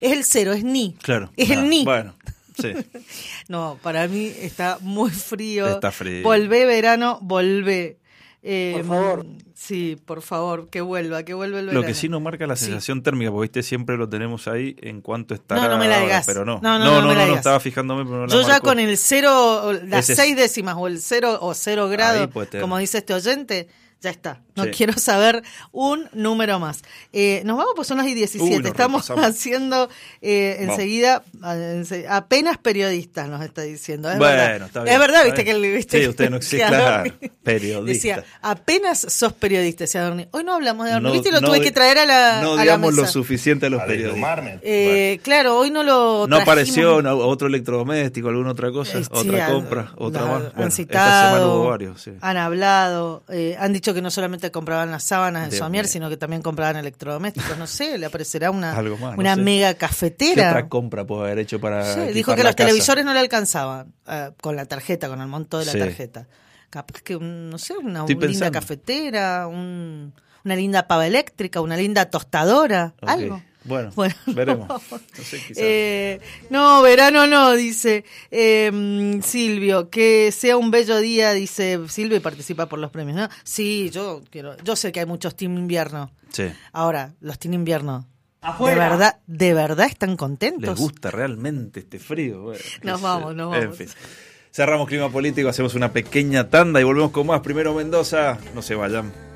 Es el cero, es ni. Claro. Es el ni. Bueno, sí. No, para mí está muy frío. Está frío. Volvé verano, volvé. Por favor. Sí, por favor, que vuelva el verano. Lo que sí nos marca la sensación térmica, porque viste, siempre lo tenemos ahí en cuanto estará. No me la ahora, digas. pero no. No me la digas. Estaba fijándome, pero no la Yo ya marcó. con el 0, las Ese 6 décimas o el 0 o 0 grado, como dice este oyente, ya está. No quiero saber un número más. Nos vamos, pues son las 17. Estamos haciendo enseguida, apenas periodistas nos está diciendo. Es verdad. Está bien. Es verdad, viste que él sí, usted no existe, claro, periodista. Decía, apenas sos periodista, decía Adorni. Hoy no hablamos de Adorni, viste, y lo tuve que traer a la No a digamos la mesa. lo suficiente a los periodistas. Claro, hoy no lo No trajimos. apareció otro electrodoméstico, alguna otra cosa, otra compra, otra más. Bueno, Han citado, esta semana hubo varios, sí. han hablado, han dicho que no solamente compraban las sábanas de Somier, sino que también compraban electrodomésticos. No sé, le aparecerá una mega cafetera. ¿Qué otra compra puede haber hecho para Sí, dijo que los televisores no le alcanzaban con la tarjeta, con el monto de la tarjeta. Capaz que, no sé, una linda cafetera, una linda pava eléctrica, una linda tostadora, algo. Bueno, veremos. No sé, quizás. No, verano no, dice Silvio. Que sea un bello día, dice Silvio, y participa por los premios, ¿no? Sí, yo sé que hay muchos team invierno. Sí. Ahora, los team invierno, ¿de verdad están contentos? ¿Les gusta realmente este frío? Bueno, nos vamos. En fin. Cerramos Clima Político, hacemos una pequeña tanda y volvemos con más. Primero Mendoza, no se vayan.